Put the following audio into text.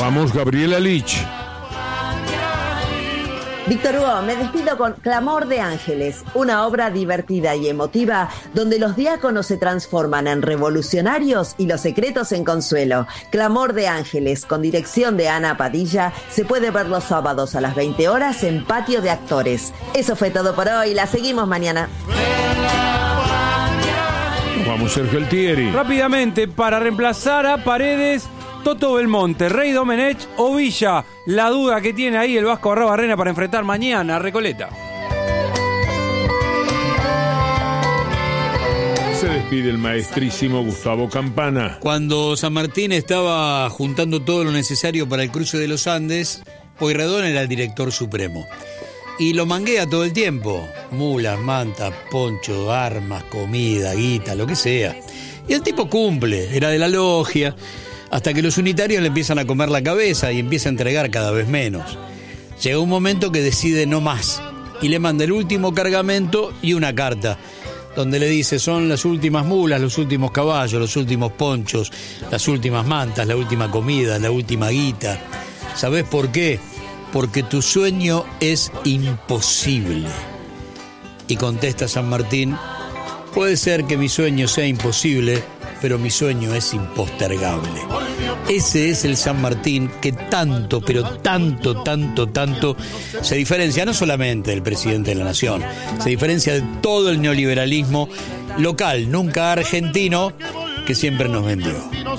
Vamos, Gabriela Lich. Víctor Hugo, me despido con Clamor de Ángeles, una obra divertida y emotiva donde los diáconos se transforman en revolucionarios y los secretos en consuelo. Clamor de Ángeles, con dirección de Ana Padilla, se puede ver los sábados a las 20 horas en Patio de Actores. Eso fue todo por hoy, la seguimos mañana. Vamos, Sergio Altieri. Rápidamente, para reemplazar a Paredes, Toto Belmonte, Rey Domenech o Villa. La duda que tiene ahí el Vasco Arrobarrena para enfrentar mañana a Recoleta. Se despide el maestrísimo Gustavo Campana. Cuando San Martín estaba juntando todo lo necesario para el cruce de los Andes, Pueyrredón era el director supremo. Y lo manguea todo el tiempo. Mulas, mantas, poncho, armas, comida, guita, lo que sea. Y el tipo cumple, era de la logia, hasta que los unitarios le empiezan a comer la cabeza y empieza a entregar cada vez menos. Llega un momento que decide no más y le manda el último cargamento y una carta donde le dice: son las últimas mulas, los últimos caballos, los últimos ponchos, las últimas mantas, la última comida, la última guita. ¿Sabés por qué? Porque tu sueño es imposible. Y contesta San Martín: puede ser que mi sueño sea imposible, pero mi sueño es impostergable. Ese es el San Martín que tanto, pero tanto se diferencia no solamente del presidente de la nación, se diferencia de todo el neoliberalismo local, nunca argentino, que siempre nos vendió.